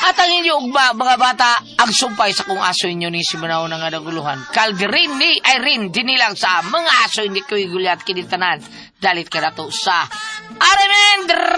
At ang inyo ugma, mga bata, ang sumpay sa kung aso inyo ni si Manaw na nga naguluhan. Kaldirin ni Irene, dinilang sa mga aso ni Kuy Gulyat kinitanan. Dalit ka na to sa Arimen